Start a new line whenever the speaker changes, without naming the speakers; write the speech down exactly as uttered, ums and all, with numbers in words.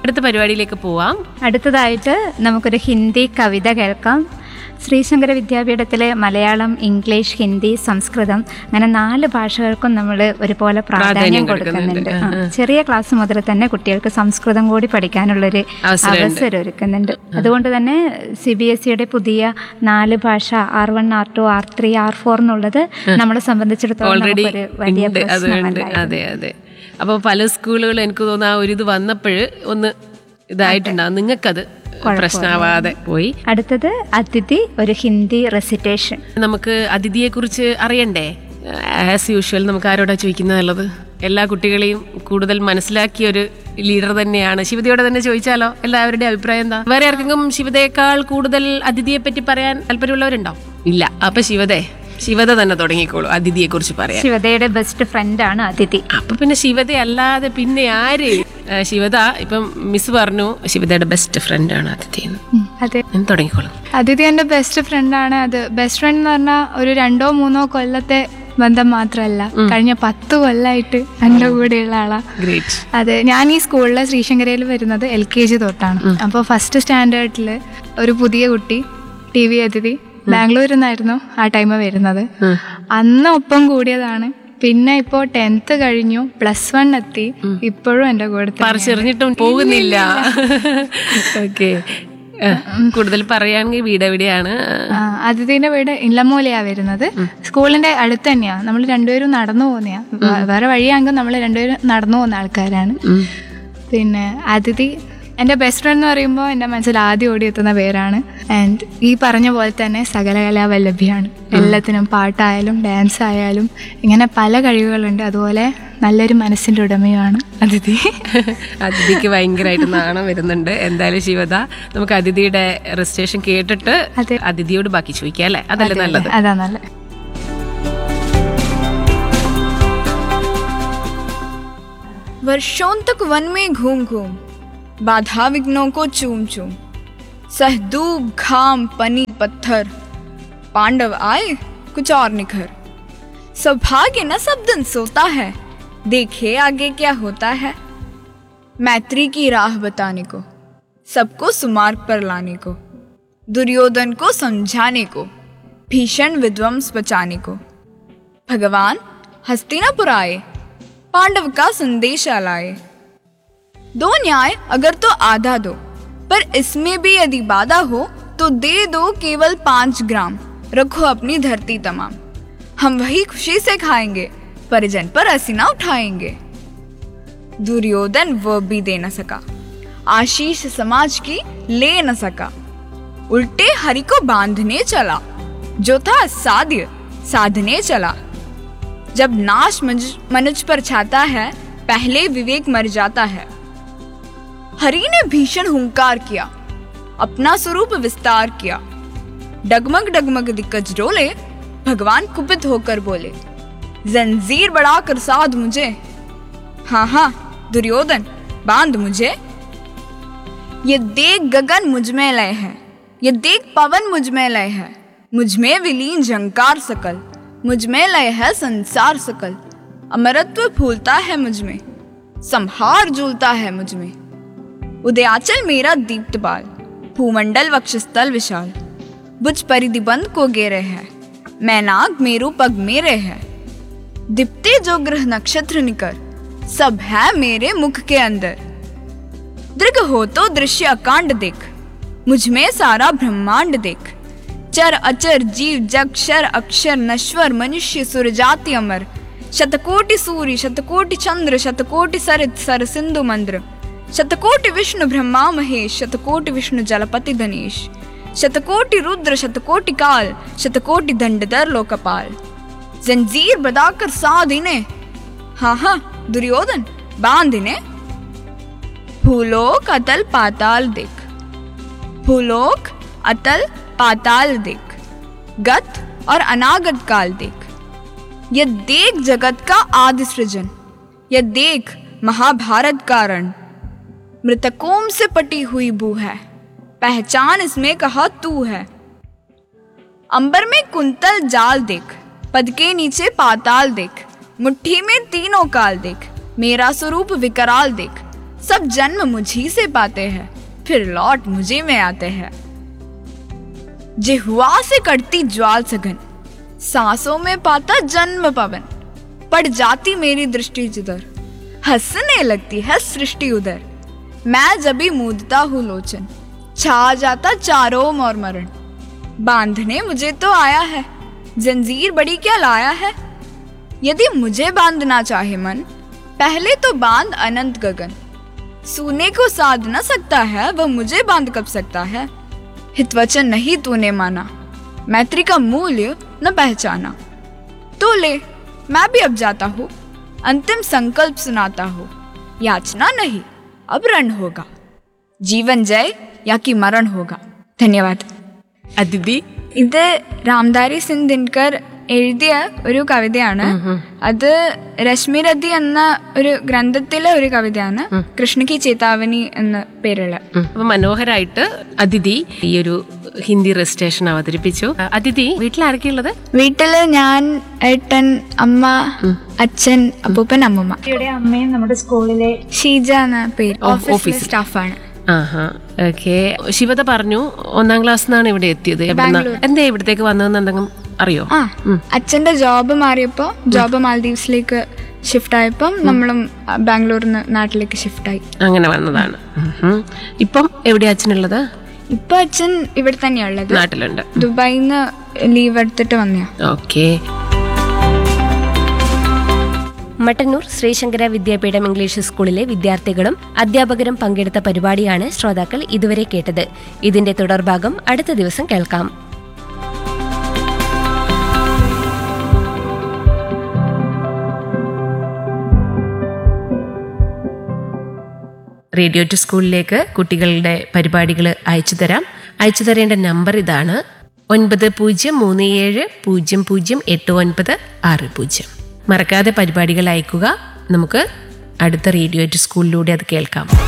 അടുത്ത പരിപാടിയിലേക്ക് പോവാം.
അടുത്തതായിട്ട് നമുക്കൊരു ഹിന്ദി കവിത കേൾക്കാം. ശ്രീശങ്കര വിദ്യാപീഠത്തിലെ മലയാളം, ഇംഗ്ലീഷ്, ഹിന്ദി, സംസ്കൃതം അങ്ങനെ നാല് ഭാഷകൾക്കും നമ്മൾ ഒരുപോലെ പ്രാധാന്യം കൊടുക്കുന്നുണ്ട്. ചെറിയ ക്ലാസ് മുതൽ തന്നെ കുട്ടികൾക്ക് സംസ്കൃതം കൂടി പഠിക്കാനുള്ളൊരു അവസരം ഒരുക്കുന്നുണ്ട്. അതുകൊണ്ട് തന്നെ സി ബി എസ് സിയുടെ പുതിയ നാല് ഭാഷ R one, R to, R three, R four എന്നുള്ളത് നമ്മളെ സംബന്ധിച്ചിടത്തോളം ഒരു വലിയ പ്രശ്നമല്ല.
അതെ അതെ. അപ്പോൾ പല സ്കൂളുകളും എനിക്ക് തോന്നുന്നു ആ ഒരു ഇത് വന്നപ്പോൾ ഒന്ന് ഇതായിട്ടുണ്ടാവും. നിങ്ങൾക്കത് പ്രശ്നമാവാതെ പോയി.
അടുത്തത് അതിഥി, ഒരു ഹിന്ദി റെസിറ്റേഷൻ.
നമുക്ക് അതിഥിയെ കുറിച്ച് അറിയണ്ടേ? ആസ് യൂഷ്വൽ നമുക്ക് ആരോടാ ചോദിക്കുന്നതുള്ളത്? എല്ലാ കുട്ടികളെയും കൂടുതൽ മനസ്സിലാക്കിയ ഒരു ലീഡർ തന്നെയാണ്. ശിവതയോടെ തന്നെ ചോദിച്ചാലോ? എല്ലാവരുടെയും അഭിപ്രായം എന്താ? വേറെ ആർക്കെങ്കിലും ശിവതയേക്കാൾ കൂടുതൽ അതിഥിയെ പറ്റി പറയാൻ താല്പര്യമുള്ളവരുണ്ടോ? ഇല്ല. അപ്പൊ ശിവതേ ശിവത തന്നെ തുടങ്ങിക്കോളൂ അതിഥിയെ കുറിച്ച് പറയാം.
ശിവതയുടെ ബെസ്റ്റ് ഫ്രണ്ട് ആണ് അതിഥി.
അപ്പൊ പിന്നെ ശിവത അല്ലാതെ പിന്നെ ആര്? ശിവത ഇപ്പം മിസ് പറഞ്ഞു ശിവതയുടെ ബെസ്റ്റ് ഫ്രണ്ട് ആണ് അതിഥി.
അതെ,
തുടങ്ങിക്കോളൂ.
അതിഥി എന്റെ ബെസ്റ്റ് ഫ്രണ്ടാണ്. അത് ബെസ്റ്റ് ഫ്രണ്ട് എന്ന് പറഞ്ഞാൽ ഒരു രണ്ടോ മൂന്നോ കൊല്ലത്തെ ബന്ധം മാത്രമല്ല, കഴിഞ്ഞ പത്ത് കൊല്ലമായിട്ട് എൻ്റെ കൂടെയുള്ള ആളാ. അതെ, ഞാൻ ഈ സ്കൂളിലെ ശ്രീശങ്കരയിൽ വരുന്നത് എൽ കെ ജി തൊട്ടാണ്. അപ്പോൾ ഫസ്റ്റ് സ്റ്റാൻഡേർഡിൽ ഒരു പുതിയ കുട്ടി ടി വി അതിഥി ബാംഗ്ലൂരിൽ നിന്നായിരുന്നു ആ ടൈം വരുന്നത്. അന്ന് ഒപ്പം കൂടിയതാണ്. പിന്നെ ഇപ്പോ ടെൻത്ത് കഴിഞ്ഞു, പ്ലസ് വൺ എത്തി, ഇപ്പോഴും എന്റെ കൂടെ
പറിച്ചെറിഞ്ഞിട്ടും പോകുന്നില്ല. ഓക്കെ, കൂടുതൽ പറയുകയാണെങ്കിൽ വീട് എവിടെയാണ്?
അതിഥിന്റെ വീട് ഇല്ലമൂലയാ വരുന്നത്. സ്കൂളിന്റെ അടുത്ത് തന്നെയാ. നമ്മൾ രണ്ടുപേരും നടന്നു പോകുന്നയാ. വേറെ വഴിയാണെങ്കിൽ നമ്മൾ രണ്ടുപേരും നടന്നു പോകുന്ന ആൾക്കാരാണ്. പിന്നെ അതിഥി എൻ്റെ ബെസ്റ്റ് ഫ്രണ്ട് എന്ന് പറയുമ്പോൾ എൻ്റെ മനസ്സിൽ ആദ്യം ഓടിയെത്തുന്ന പേരാണ്. ആൻഡ് ഈ പറഞ്ഞ പോലെ തന്നെ സകലകലാവല്ലഭ്യാണ്. എല്ലാത്തിനും പാട്ടായാലും ഡാൻസ് ആയാലും ഇങ്ങനെ പല കഴിവുകളുണ്ട്. അതുപോലെ നല്ലൊരു മനസ്സിൻ്റെ ഉടമയാണ് അതിഥി.
അതിഥിക്ക് ഭയങ്കരമായിട്ട് നാണം വരുന്നുണ്ട്. എന്തായാലും ശിവത, നമുക്ക് അതിഥിയുടെ രജിസ്ട്രേഷൻ കേട്ടിട്ട് അതിഥിയോട് ബാക്കി ചോദിക്കാം അല്ലേ? അതല്ലേ നല്ലത്?
അതാ നല്ലത്.
वर्षों तक वन में घूम घूम बाधा विघ्नों को चूम चूम सहदूब घाम पनी पत्थर पांडव आए कुछ और निखर सौभाग्य न सब दिन सोता है देखे आगे क्या होता है मैत्री की राह बताने को सबको सुमार्ग पर लाने को दुर्योधन को समझाने को भीषण विध्वंस बचाने को भगवान हस्तिनापुर आए पांडव का संदेश लाए दो न्याय अगर तो आधा दो पर इसमें भी यदि बाधा हो तो दे दो केवल पांच ग्राम रखो अपनी धरती तमाम हम वही खुशी से खाएंगे परिजन पर असीना उठाएंगे। दुर्योधन वो भी दे न सका आशीष समाज की ले न सका उल्टे हरि को बांधने चला जो था साध्य साधने चला। जब नाश मनुष्य पर छाता है पहले विवेक मर जाता है। हरि ने भीषण हुंकार किया अपना स्वरूप विस्तार किया डगमग डगमग दिक्कत डोले भगवान कुपित होकर बोले जंजीर बढ़ाकर साध मुझे हाँ हाँ दुर्योधन बांध मुझे। ये देख गगन मुझ में लय है ये देख पवन मुझ में लय है मुझ में विलीन झंकार सकल मुझ में लय है संसार सकल अमरत्व फूलता है मुझ में संहार झूलता है मुझ में। उदयाचल मेरा दीप्त बाल भूमंडल वक्षस्थल विशाल बुझ परिधि बंद को घेरे है मैनाग मेरू पग मेरे है दीप्ते जो ग्रह नक्षत्र निकर सब है मेरे मुख के अंदर। दृग हो तो दृश्य अकांड देख मुझ में सारा ब्रह्मांड देख चर अचर जीव जग क्षर अक्षर नश्वर मनुष्य सुरजाति अमर शतकोटि सूर्य शतकोटि चंद्र शतकोटि सरित सर सिंधु मंद्र शतकोटि विष्णु ब्रह्मा महेश शतकोटि विष्णु जलपति धनेश शतकोटि रुद्र शतकोटि काल शतकोटि दंडधर लोकपाल जंजीर बदाकर साध इन्हें हाँ हाँ दुर्योधन बांध इन्हें। भूलोक अतल पाताल देख भूलोक अतल पाताल देख गत और अनागत काल देख यह देख जगत का आदि सृजन यह देख महाभारत का रण मृतकों से पटी हुई भू है पहचान इसमें कहा तू है। अंबर में कुंतल जाल देख पद के नीचे पाताल देख मुट्ठी में तीनों काल देख मेरा स्वरूप विकराल देख सब जन्म मुझी से पाते हैं, फिर लौट मुझे में आते हैं। जिह्वा से कटती ज्वाल सघन, सांसों में पाता जन्म पवन। पड़ जाती मेरी दृष्टि जिधर, हंसने लगती है सृष्टि उधर। मैं जभी मूदता हूँ लोचन, छा जाता चारों ओर मरण। बांधने मुझे तो आया है, जंजीर बड़ी क्या लाया है। यदि मुझे बांधना चाहे मन, पहले तो बांध अनंत गगन। सूने को साध न सकता है, वह मुझे बांध कब सकता है। हितवचन नहीं तूने माना, मैत्री का मूल्य न पहचाना। तो ले मैं भी अब जाता हूँ, अंतिम संकल्प सुनाता हूँ। याचना नहीं अब रण होगा, जीवन जय या कि मरण होगा। धन्यवाद.
അതിഥി
ഇത് രാംധാരി സിംഗ് ദിൻകർ എഴുതിയ ഒരു കവിതയാണ്. അത് രശ്മിരഥി എന്ന ഒരു ഗ്രന്ഥത്തിലെ ഒരു കവിതയാണ്. കൃഷ്ണകി ചേതാവനി എന്ന പേരുള്ള.
അപ്പൊ മനോഹരായിട്ട് അതിഥി ഈ ഒരു ഹിന്ദി റെസിറ്റേഷൻ അവതരിപ്പിച്ചു. അതിഥി വീട്ടിൽ ആരൊക്കെയുള്ളത്?
വീട്ടില് ഞാൻ, ഏട്ടൻ, അമ്മ, അച്ഛൻ, അപ്പൂപ്പൻ, അമ്മൂമ്മ.
ഇവിടെ അമ്മയും നമ്മുടെ സ്കൂളിലെ
ഷീജ എന്ന പേര്, ഓഫീസിലെ സ്റ്റാഫാണ്.
ആഹാ, ഓക്കെ. ശിവത പറഞ്ഞു ഒന്നാം ക്ലാസ് നിന്നാണ് ഇവിടെ എത്തിയത്. എന്താ ഇവിടത്തേക്ക് വന്നതെന്ന് എന്തെങ്കിലും അറിയോ?
ആ, അച്ഛന്റെ ജോബ് മാറിയപ്പോ, ജോബ് മാൽദീവ്സിലേക്ക് ഷിഫ്റ്റ് ആയപ്പം നമ്മളും ബാംഗ്ലൂരിൽ നിന്ന് നാട്ടിലേക്ക് ഷിഫ്റ്റ് ആയി.
അങ്ങനെ വന്നതാണ്. ഇപ്പം എവിടെയാ അച്ഛനുള്ളത്?
ഇപ്പൊ അച്ഛൻ ഇവിടെ തന്നെയുള്ളത്,
നാട്ടിലുണ്ട്.
ദുബായിന്ന് ലീവ് എടുത്തിട്ട് വന്നയാ.
ഓക്കെ.
മട്ടന്നൂർ ശ്രീശങ്കര വിദ്യാപീഠം ഇംഗ്ലീഷ് സ്കൂളിലെ വിദ്യാർത്ഥികളും അധ്യാപകരും പങ്കെടുത്ത പരിപാടിയാണ് ശ്രോതാക്കൾ ഇതുവരെ കേട്ടത്. ഇതിന്റെ തുടർഭാഗം അടുത്ത ദിവസം കേൾക്കാം.
റേഡിയോ ടു സ്കൂളിലേക്ക് കുട്ടികളുടെ പരിപാടികൾ അയച്ചു തരാം. അയച്ചു തരേണ്ട നമ്പർ ഇതാണ്: ഒൻപത് പൂജ്യം മൂന്ന് ഏഴ് പൂജ്യം പൂജ്യം എട്ട് ഒൻപത് ആറ് പൂജ്യം. മറക്കാതെ പരിപാടികൾ അയക്കുക. നമുക്ക് അടുത്ത റേഡിയോ ടു സ്കൂളിലൂടെ അത് കേൾക്കാം.